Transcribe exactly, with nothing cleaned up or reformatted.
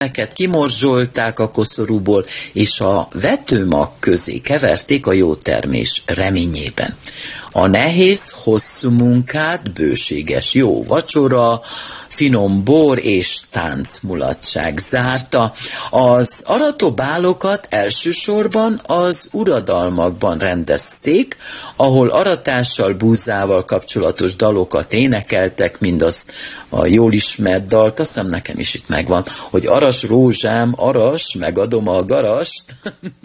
Neket kimorzsolták a koszorúból, és a vetőmag közé keverték a jó termés reményében. A nehéz, hosszú munkát bőséges jó vacsora, finom bor és táncmulatság zárta. Az aratóbálokat elsősorban az uradalmakban rendezték, ahol aratással, búzával kapcsolatos dalokat énekeltek, mindazt a jól ismert dalt, azt hiszem nekem is itt megvan, hogy aras rózsám, aras, megadom a garast.